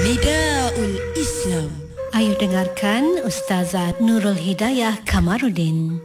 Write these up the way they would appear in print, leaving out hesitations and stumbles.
Nidaul Islam. Ayo dengarkan Ustazah Nurul Hidayah Kamarudin.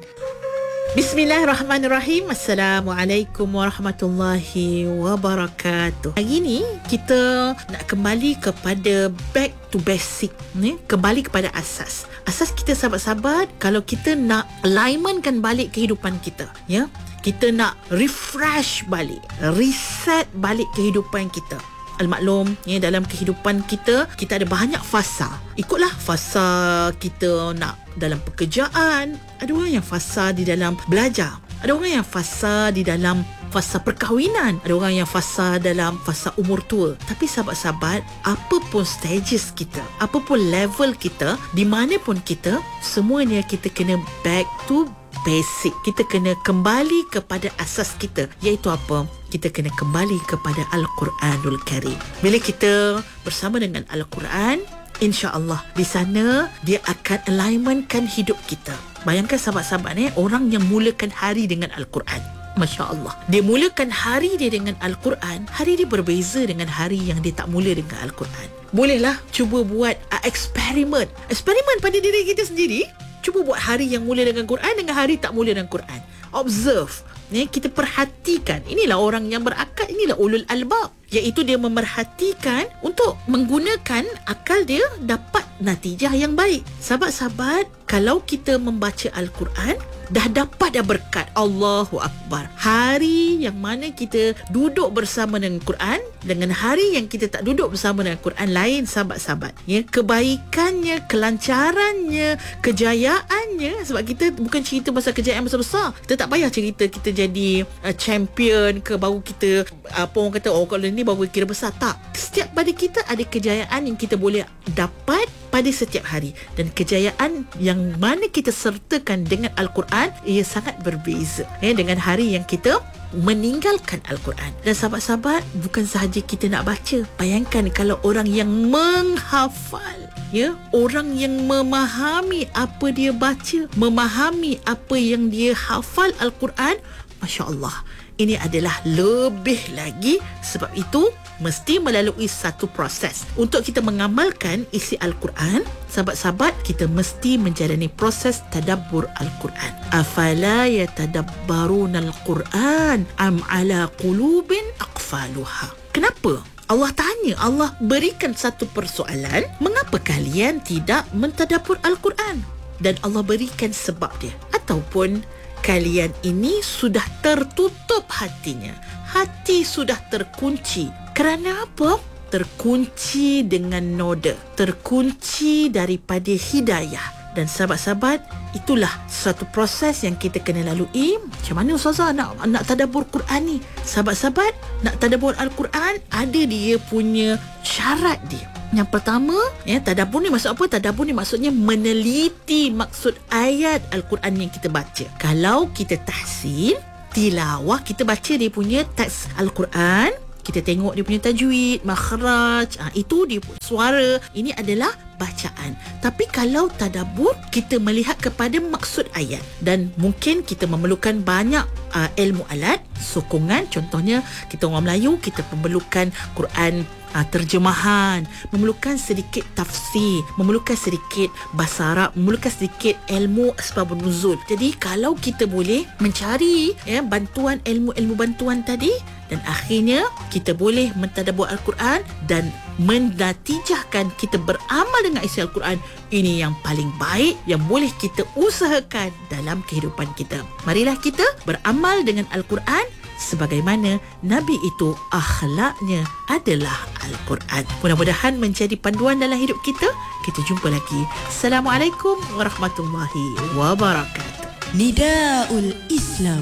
Bismillahirrahmanirrahim. Assalamualaikum warahmatullahi wabarakatuh. Hari ni kita nak kembali kepada back to basic, kembali kepada asas. Asas kita, sahabat-sahabat, kalau kita nak alignmentkan balik kehidupan kita, kita nak refresh balik, reset balik kehidupan kita. Al-maklum, dalam kehidupan kita ada banyak fasa. Ikutlah fasa kita nak dalam pekerjaan, ada orang yang fasa di dalam belajar, ada orang yang fasa di dalam fasa perkahwinan, ada orang yang fasa dalam fasa umur tua. Tapi sahabat-sahabat, apapun stages kita, apapun level kita, di mana pun kita, semuanya kita kena back to basic. Kita kena kembali kepada asas kita, iaitu apa? Kita kena kembali kepada Al-Quranul Karim. Bila kita bersama dengan Al-Quran, insya-Allah di sana dia akan alignmentkan hidup kita. Bayangkan sahabat-sahabat, orang yang mulakan hari dengan Al-Quran, Masya Allah, dia mulakan hari dia dengan Al-Quran, hari dia berbeza dengan hari yang dia tak mula dengan Al-Quran. Bolehlah cuba buat eksperimen pada diri kita sendiri. Cuba buat hari yang mula dengan Quran dengan hari tak mula dengan Quran. Observe, kita perhatikan. Inilah orang yang berakal, inilah ulul albab, iaitu dia memerhatikan untuk menggunakan akal dia dapat natijah yang baik. Sahabat-sahabat, kalau kita membaca Al-Quran, dah berkat. Allahu Akbar. Hari yang mana kita duduk bersama dengan Quran dengan hari yang kita tak duduk bersama dengan Quran lain, sahabat-sahabat. Kebaikannya, kelancarannya, kejayaannya. Sebab kita bukan cerita pasal kejayaan besar-besar. Kita tak payah cerita kita jadi champion ke, baru kita apa orang kata, kalau ni baru kira besar. Tak. Setiap pada kita ada kejayaan yang kita boleh dapat pada setiap hari, dan kejayaan yang mana kita sertakan dengan Al-Quran ia sangat berbeza dengan hari yang kita meninggalkan Al-Quran. Dan sahabat-sahabat, bukan sahaja kita nak baca. Bayangkan kalau orang yang menghafal, orang yang memahami apa dia baca, memahami apa yang dia hafal Al-Quran, Masya Allah, ini adalah lebih lagi. Sebab itu mesti melalui satu proses. Untuk kita mengamalkan isi Al-Quran, sahabat-sahabat, kita mesti menjalani proses tadabbur Al-Quran. Afala yatadabbaruna Al-Quran am ala qulubin aqfaluha. Kenapa? Allah tanya, Allah berikan satu persoalan, mengapa kalian tidak mentadabbur Al-Quran? Dan Allah berikan sebab dia. Ataupun kalian ini sudah tertutup hatinya, hati sudah terkunci. Kerana apa? Terkunci dengan noda, terkunci daripada hidayah. Dan sahabat-sahabat, itulah satu proses yang kita kena lalui. Macam mana Ustazah nak tadabbur Quran ni? Sahabat-sahabat, nak tadabbur Al-Quran ada dia punya syarat dia. Yang pertama, tadabbur ni maksud apa? Tadabbur ni maksudnya meneliti maksud ayat Al-Quran yang kita baca. Kalau kita tahsin, tilawah, kita baca dia punya teks Al-Quran, kita tengok dia punya tajwid, makhraj, itu dia suara, ini adalah bacaan. Tapi kalau tadabbur, kita melihat kepada maksud ayat, dan mungkin kita memerlukan banyak ilmu alat sokongan. Contohnya, kita orang Melayu, kita memerlukan Quran terjemahan, memerlukan sedikit tafsir, memerlukan sedikit bahasa Arab, memerlukan sedikit ilmu asbabun nuzul. Jadi kalau kita boleh mencari bantuan, ilmu-ilmu bantuan tadi, dan akhirnya kita boleh mentadabbur Al-Quran dan menatijahkan kita beramal dengan isi Al-Quran, ini yang paling baik yang boleh kita usahakan dalam kehidupan kita. Marilah kita beramal dengan Al-Quran sebagaimana Nabi itu akhlaknya adalah Al-Quran. Mudah-mudahan menjadi panduan dalam hidup kita. Kita jumpa lagi. Assalamualaikum warahmatullahi wabarakatuh. Nidaul Islam.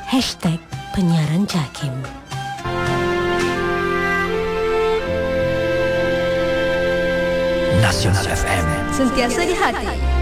#penyiaran JAKIM. Nasional FM. Sentiasa di hati.